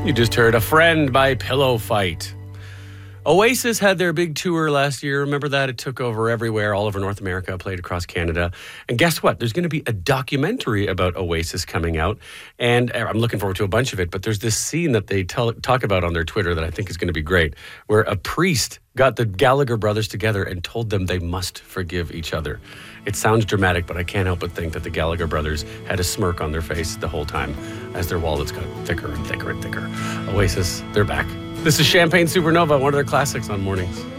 You just heard A Friend by Pillow Fight. Oasis had their big tour last year. Remember that? It took over everywhere, all over North America, played across Canada. And guess what? There's going to be a documentary about Oasis coming out. And I'm looking forward to a bunch of it. But there's this scene that they talk about on their Twitter that I think is going to be great, where a priest got the Gallagher brothers together and told them they must forgive each other. It sounds dramatic, but I can't help but think that the Gallagher brothers had a smirk on their face the whole time as their wallets got thicker and thicker and thicker. Oasis, they're back. This is Champagne Supernova, one of their classics on Mornings.